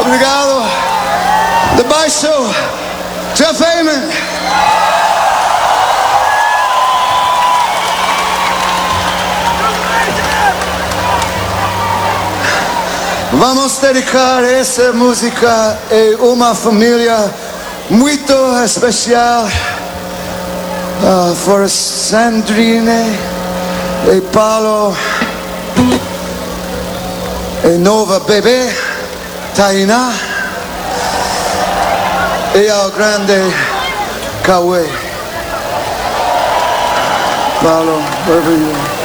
Obrigado. The Baixo, Jeff Heyman. Vamos a dedicar essa música a uma família muito especial. For Sandrine e Paolo e nova bebê Taina e ao grande Cauê. Paolo, wherever you are.